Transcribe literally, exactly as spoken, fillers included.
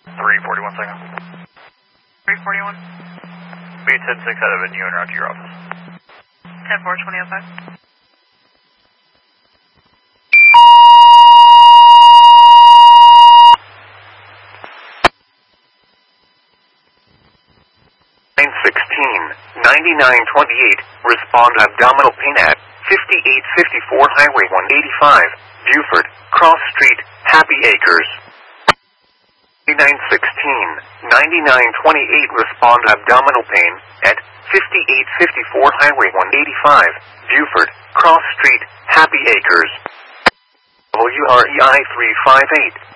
three forty-one seconds. three forty-one. Be ten six out of it, you and route to your office. ten four, twenty oh five. nine sixteen, ninety-nine twenty-eight, respond abdominal pain at fifty-eight fifty-four Highway one eighty-five, Buford, Cross Street, Happy Acres. nine sixteen, ninety-nine twenty-eight, respond abdominal pain at fifty-eight fifty-four Highway one eighty-five, Buford, Cross Street, Happy Acres. W R E I three five eight.